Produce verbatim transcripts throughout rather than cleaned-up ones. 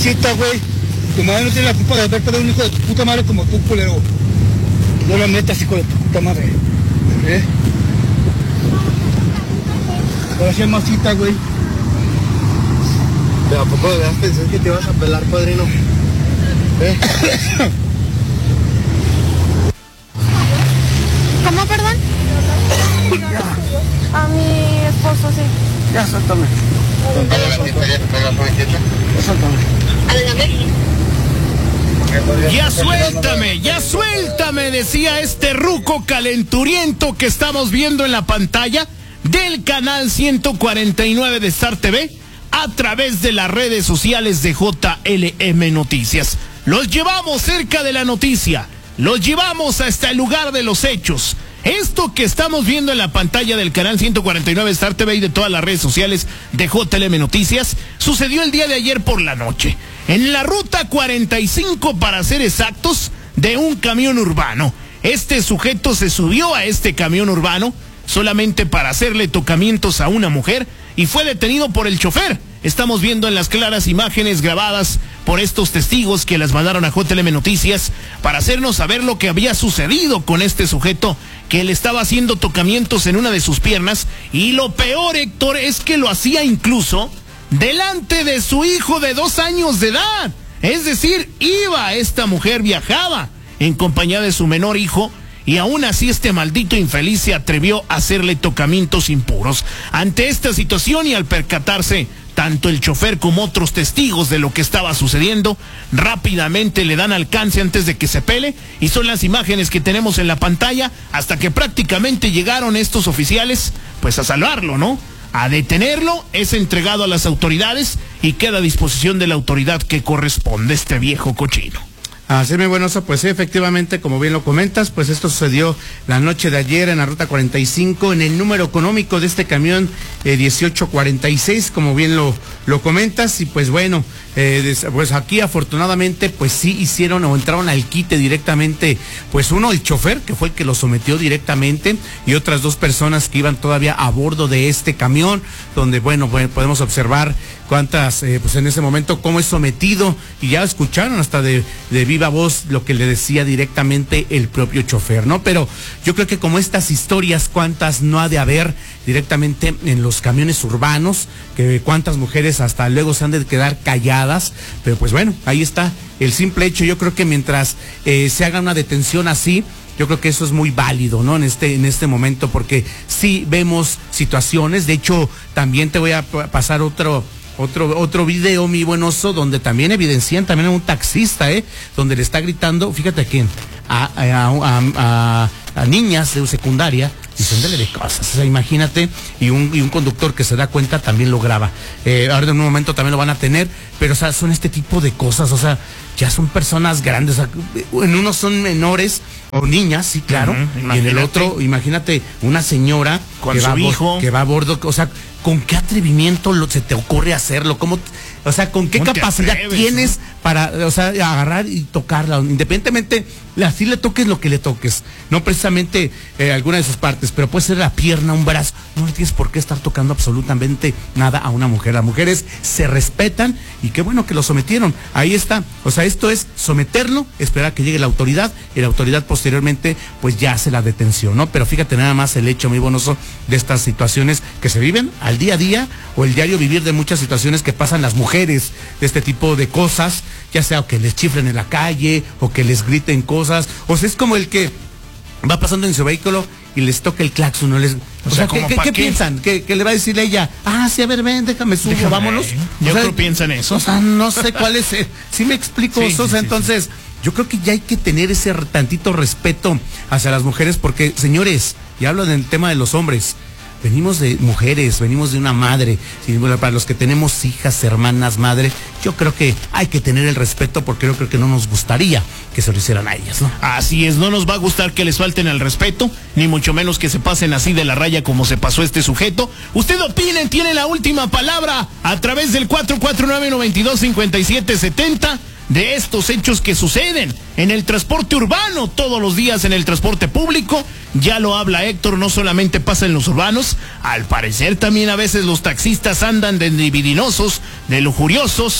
Mamacita, güey. Tu madre no tiene la culpa de haber perdido un hijo de tu puta madre como tú, culero. No lo metas, hijo de tu puta madre. ¿Eh? Ahora sí, mamacita, güey. ¿Pero a poco de verdad pensás que te ibas a pelar, padrino? ¿Eh? ¿Cómo, perdón? A mi esposo, sí. Ya, suéltame. Ya suéltame, ya suéltame, decía este ruco calenturiento que estamos viendo en la pantalla del canal ciento cuarenta y nueve de Star T V a través de las redes sociales de J L M Noticias. Los llevamos cerca de la noticia, los llevamos hasta el lugar de los hechos. Esto que estamos viendo en la pantalla del canal ciento cuarenta y nueve Star T V y de todas las redes sociales de J L M Noticias sucedió el día de ayer por la noche, en la ruta cuarenta y cinco para ser exactos, de un camión urbano. Este sujeto se subió a este camión urbano solamente para hacerle tocamientos a una mujer y fue detenido por el chofer. Estamos viendo en las claras imágenes grabadas por estos testigos que las mandaron a J L M Noticias para hacernos saber lo que había sucedido con este sujeto, que le estaba haciendo tocamientos en una de sus piernas, y lo peor, Héctor, es que lo hacía incluso delante de su hijo de dos años de edad. Es decir, iba, esta mujer viajaba en compañía de su menor hijo, y aún así este maldito infeliz se atrevió a hacerle tocamientos impuros. Ante esta situación y al percatarse tanto el chofer como otros testigos de lo que estaba sucediendo, rápidamente le dan alcance antes de que se pele, y son las imágenes que tenemos en la pantalla, hasta que prácticamente llegaron estos oficiales pues a salvarlo, ¿no? A detenerlo, es entregado a las autoridades y queda a disposición de la autoridad que corresponde, este viejo cochino. Así mi Buenoso, pues sí, efectivamente, como bien lo comentas, pues esto sucedió la noche de ayer en la ruta cuarenta y cinco, en el número económico de este camión eh, dieciocho cuarenta y seis, como bien lo, lo comentas, y pues bueno, eh, pues aquí afortunadamente pues sí hicieron o entraron al quite directamente, pues uno, el chofer, que fue el que lo sometió directamente, y otras dos personas que iban todavía a bordo de este camión, donde bueno, bueno podemos observar cuántas, eh, pues en ese momento cómo es sometido, y ya escucharon hasta de, de viva voz lo que le decía directamente el propio chofer, ¿no? Pero yo creo que como estas historias, cuántas no ha de haber directamente en los camiones urbanos, que cuántas mujeres hasta luego se han de quedar calladas, pero pues bueno, ahí está el simple hecho. Yo creo que mientras eh, se haga una detención así, yo creo que eso es muy válido, ¿no? En este, en este momento, porque sí vemos situaciones. De hecho, también te voy a pasar otro Otro, otro video, mi buen oso, donde también evidencian también a un taxista, ¿eh? Donde le está gritando, fíjate a quién, a, a, a, a, a niñas de secundaria, diciéndole de cosas. O sea, imagínate, y un, y un conductor que se da cuenta también lo graba. Eh, ahora en un momento también lo van a tener, pero o sea, son este tipo de cosas, o sea, ya son personas grandes. O sea, en uno son menores o niñas, sí, claro, uh-huh, y en el otro, imagínate, una señora con que su va hijo, que va a bordo, o sea, ¿con qué atrevimiento lo, se te ocurre hacerlo? ¿Cómo, o sea, con qué capacidad atreves, tienes, ¿no? para, o sea, agarrar y tocarla? Independientemente, así le toques lo que le toques, no precisamente eh, alguna de sus partes, pero puede ser la pierna, un brazo. No le tienes por qué estar tocando absolutamente nada a una mujer. Las mujeres se respetan, y qué bueno que lo sometieron. Ahí está. O sea, esto es someterlo, esperar a que llegue la autoridad, y la autoridad posteriormente pues ya hace la detención, ¿no? Pero fíjate nada más el hecho muy bonoso de estas situaciones que se viven al día a día, o el diario vivir de muchas situaciones que pasan las mujeres, de este tipo de cosas, ya sea o que les chiflen en la calle, o que les griten cosas. O sea, es como el que va pasando en su vehículo y les toca el claxon, no les... O, o sea, sea ¿qué, ¿qué, ¿qué piensan? ¿Que, que le va a decirle ella? Ah, sí, a ver, ven, déjame subo, déjame, vámonos. Yo o sea, creo que piensan eso. O sea, no sé cuál es... Eh, sí me explico, sí, Sosa, sí, entonces... Sí, sí. Yo creo que ya hay que tener ese tantito respeto hacia las mujeres, porque, señores, y hablo del tema de los hombres, venimos de mujeres, venimos de una madre. Para los que tenemos hijas, hermanas, madre, yo creo que hay que tener el respeto, porque yo creo que no nos gustaría que se lo hicieran a ellas, ¿no? Así es, no nos va a gustar que les falten el respeto, ni mucho menos que se pasen así de la raya como se pasó este sujeto. Usted opinen, tiene la última palabra a través del cuatro cuatro nueve, nueve dos, cinco siete siete cero de estos hechos que suceden en el transporte urbano todos los días, en el transporte público. Ya lo habla Héctor, no solamente pasa en los urbanos, al parecer también a veces los taxistas andan de libidinosos, de lujuriosos,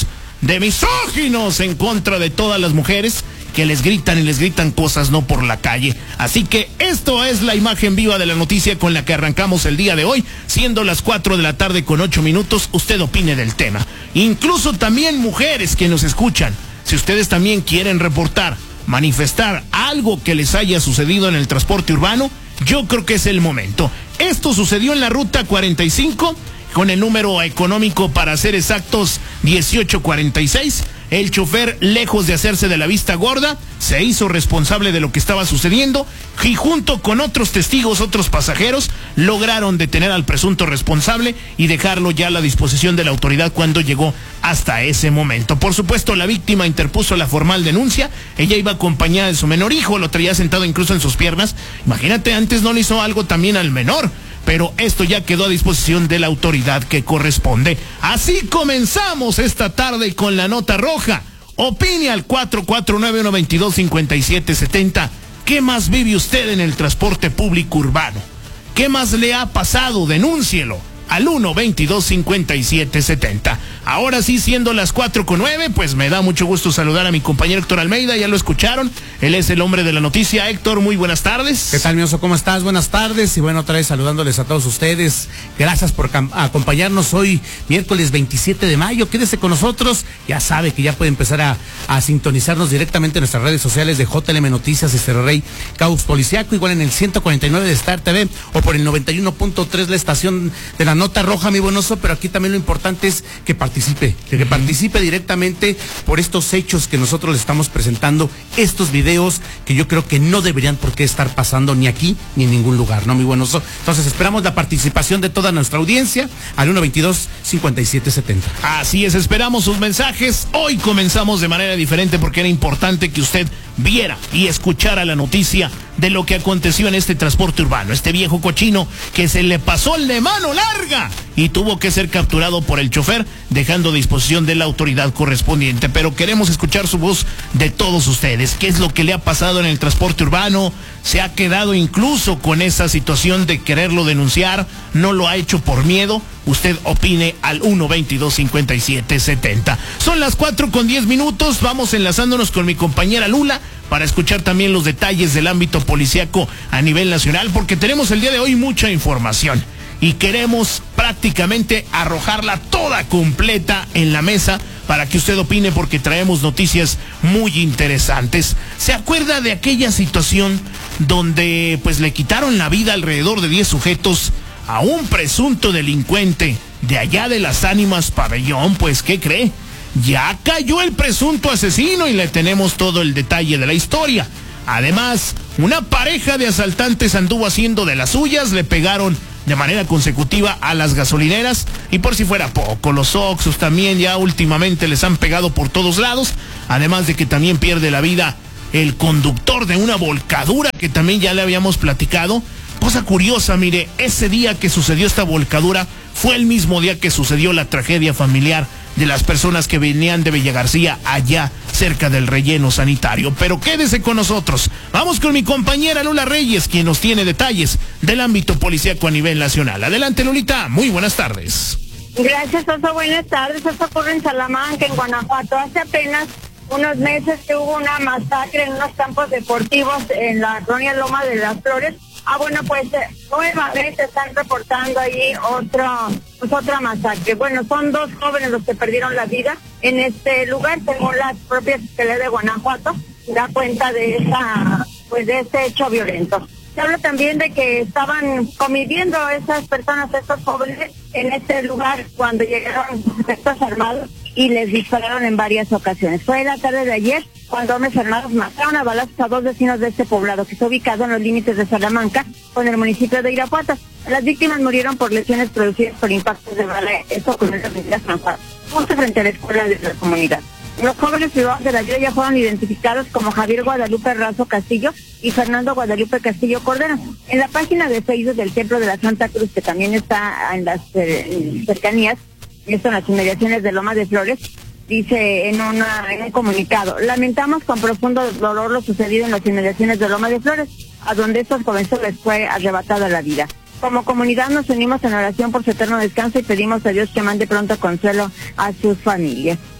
de misóginos en contra de todas las mujeres que les gritan y les gritan cosas no por la calle. Así que esto es la imagen viva de la noticia con la que arrancamos el día de hoy, siendo las cuatro de la tarde con ocho minutos. Usted opine del tema. Incluso también mujeres que nos escuchan, si ustedes también quieren reportar, manifestar algo que les haya sucedido en el transporte urbano, yo creo que es el momento. Esto sucedió en la ruta cuarenta y cinco, con el número económico, para ser exactos, dieciocho cuarenta y seis. El chofer, lejos de hacerse de la vista gorda, se hizo responsable de lo que estaba sucediendo y junto con otros testigos, otros pasajeros, lograron detener al presunto responsable y dejarlo ya a la disposición de la autoridad cuando llegó hasta ese momento. Por supuesto, la víctima interpuso la formal denuncia. Ella iba acompañada de su menor hijo, lo traía sentado incluso en sus piernas. Imagínate, antes no le hizo algo también al menor, pero esto ya quedó a disposición de la autoridad que corresponde. Así comenzamos esta tarde con la nota roja. Opine al cuatro cuatro nueve, uno dos dos, cinco siete siete cero. ¿Qué más vive usted en el transporte público urbano? ¿Qué más le ha pasado? Denúncielo al uno dos dos, cinco siete siete cero. Ahora sí, siendo las cuatro con nueve, pues me da mucho gusto saludar a mi compañero Héctor Almeida. Ya lo escucharon, él es el hombre de la noticia. Héctor, muy buenas tardes. ¿Qué tal, mi oso? ¿Cómo estás? Buenas tardes. Y bueno, otra vez saludándoles a todos ustedes. Gracias por acompañarnos hoy, miércoles veintisiete de mayo. Quédese con nosotros. Ya sabe que ya puede empezar a, a sintonizarnos directamente en nuestras redes sociales de J L M Noticias, Estéreo Rey, Caos Policiaco, igual en el ciento cuarenta y nueve de Star T V o por el noventa y uno punto tres, la estación de la nota roja, mi buenoso. Pero aquí también lo importante es que participe, que, que participe directamente por estos hechos que nosotros le estamos presentando, estos videos que yo creo que no deberían por qué estar pasando ni aquí ni en ningún lugar, ¿no, mi buenoso? Entonces esperamos la participación de toda nuestra audiencia al uno dos dos, cinco siete siete cero. Así es, esperamos sus mensajes. Hoy comenzamos de manera diferente porque era importante que usted viera y escuchara la noticia de lo que aconteció en este transporte urbano. Este viejo cochino que se le pasó el de mano larga y tuvo que ser capturado por el chofer, dejando a disposición de la autoridad correspondiente. Pero queremos escuchar su voz de todos ustedes. ¿Qué es lo que le ha pasado en el transporte urbano? ¿Se ha quedado incluso con esa situación de quererlo denunciar? ¿No lo ha hecho por miedo? Usted opine al uno dos dos, cinco siete siete cero. Son las cuatro con diez minutos. Vamos enlazándonos con mi compañera Lula para escuchar también los detalles del ámbito policíaco a nivel nacional, porque tenemos el día de hoy mucha información y queremos prácticamente arrojarla toda completa en la mesa para que usted opine, porque traemos noticias muy interesantes. ¿Se acuerda de aquella situación donde pues le quitaron la vida alrededor de diez sujetos a un presunto delincuente de allá de Las Ánimas Pabellón? Pues, ¿qué cree? Ya cayó el presunto asesino y le tenemos todo el detalle de la historia. Además, una pareja de asaltantes anduvo haciendo de las suyas, le pegaron de manera consecutiva a las gasolineras y por si fuera poco, los Oxxos también ya últimamente les han pegado por todos lados, además de que también pierde la vida el conductor de una volcadura que también ya le habíamos platicado. Cosa curiosa, mire, ese día que sucedió esta volcadura fue el mismo día que sucedió la tragedia familiar de las personas que venían de Villa García, allá cerca del relleno sanitario. Pero quédese con nosotros. Vamos con mi compañera Lula Reyes, quien nos tiene detalles del ámbito policíaco a nivel nacional. Adelante, Lulita, muy buenas tardes. Gracias, Oso, buenas tardes. Esto ocurre en Salamanca, en Guanajuato. Hace apenas unos meses que hubo una masacre en unos campos deportivos en la colonia Loma de las Flores. Ah, bueno, pues eh, nuevamente están reportando ahí otra, pues, otra masacre. Bueno, son dos jóvenes los que perdieron la vida en este lugar, según la propia Fiscalía de Guanajuato, da cuenta de esa, pues de este hecho violento. Se habla también de que estaban conviviendo esas personas, estos jóvenes, en este lugar cuando llegaron estos armados y les dispararon en varias ocasiones. Fue la tarde de ayer cuando hombres armados mataron a balazos a dos vecinos de este poblado, que está ubicado en los límites de Salamanca con el municipio de Irapuato. Las víctimas murieron por lesiones producidas por impactos de bala. Esto ocurrió en la avenida San Juan, justo frente a la escuela de la comunidad. Los jóvenes privados de la vida ya fueron identificados como Javier Guadalupe Razo Castillo y Fernando Guadalupe Castillo Cordero. En la página de Facebook del Templo de la Santa Cruz, que también está en las eh, cercanías, esto en las inmediaciones de Loma de Flores, dice en, una, en un comunicado: lamentamos con profundo dolor lo sucedido en las inmediaciones de Loma de Flores, a donde estos jóvenes les fue arrebatada la vida. Como comunidad nos unimos en oración por su eterno descanso y pedimos a Dios que mande pronto consuelo a sus familias.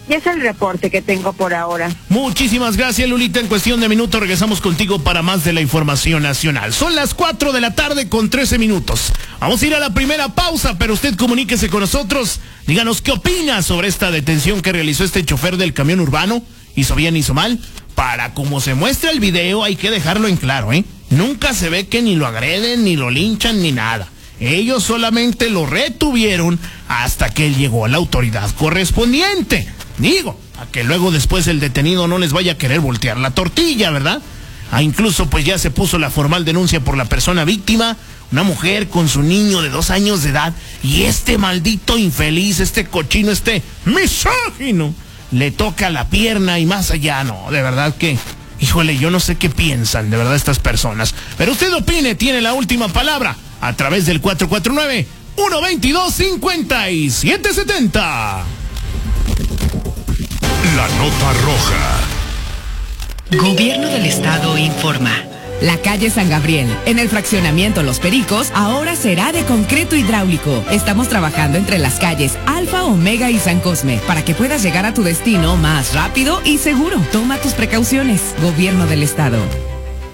Y es el reporte que tengo por ahora. Muchísimas gracias, Lulita. En cuestión de minutos regresamos contigo para más de la información nacional. Son las cuatro de la tarde con trece minutos. Vamos a ir a la primera pausa, pero usted comuníquese con nosotros. Díganos qué opina sobre esta detención que realizó este chofer del camión urbano. ¿Hizo bien, hizo mal? Para como se muestra el video, hay que dejarlo en claro, ¿eh? Nunca se ve que ni lo agreden, ni lo linchan, ni nada. Ellos solamente lo retuvieron hasta que él llegó a la autoridad correspondiente. Digo, a que luego después el detenido no les vaya a querer voltear la tortilla, ¿verdad? Ah, incluso pues ya se puso la formal denuncia por la persona víctima, una mujer con su niño de dos años de edad, y este maldito infeliz, este cochino, este misógino, le toca la pierna y más allá, no, de verdad que, híjole, yo no sé qué piensan de verdad estas personas. Pero usted opine, tiene la última palabra a través del cuatro cuatro nueve, uno dos dos, cinco siete siete cero. La nota roja. Gobierno del Estado informa. La calle San Gabriel, en el fraccionamiento Los Pericos, ahora será de concreto hidráulico. Estamos trabajando entre las calles Alfa, Omega y San Cosme para que puedas llegar a tu destino más rápido y seguro. Toma tus precauciones. Gobierno del Estado.